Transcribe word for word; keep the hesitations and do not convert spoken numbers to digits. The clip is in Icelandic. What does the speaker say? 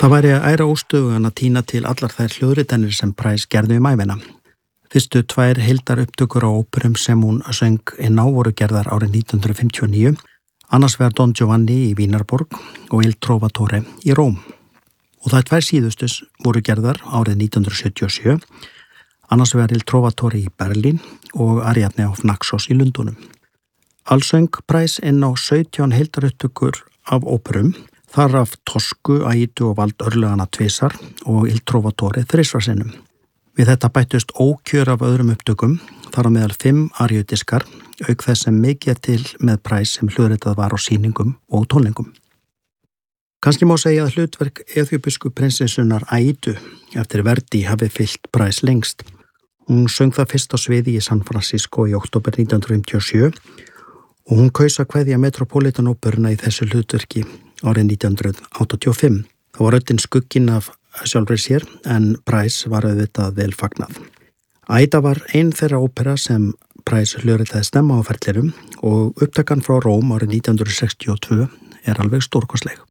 Það væri að æra óstöðugan að tína til allar þær hljóðritanir sem Price gerði um ævina. Fyrstu tvær heildar upptökur á óperum sem hún söng inn á voru gerðar árið nítján hundruð fimmtíu og níu, annars vegar Don Giovanni í Vínarborg og Il Trovatore í Róm. Og þær tvær síðustus voru gerðar árið nítján hundruð sjötíu og sjö, annars vegar Il Trovatore í Berlín og Ariadne auf Naxos í Lundunum. Allsöng Price inn á sautján heildar upptökur af óperum, þar af Tosku, Aidu og Vald örlögana tvisar og Il Trovatore þrisvar sinnum. Við þetta bættust ókjör af öðrum upptökum, þar á meðal fimm ariudiskar, auk þess sem mikið til með Price sem hljóðritað var á sýningum og tónleikum. Kannski má segja að hlutverk eþíópísku prinsessunnar Aidu eftir Verdi hafi fylgt Price lengst. Hún söng það fyrst á sviði í San Francisco í október nítján hundruð fimmtíu og sjö og hún kaus að kveðja Metropolitan Óperuna í þessu hlutverki árið nítján hundruð áttatíu og fimm. Það var röddin skugginn af sjálfri sér en Price var auðvitað vel fagnað. Aida var ein þeirra ópera sem Price hljóðritaði snemma á ferlinum og upptakan frá Róm árið nítján hundruð sextíu og tvö er alveg stórkostleg.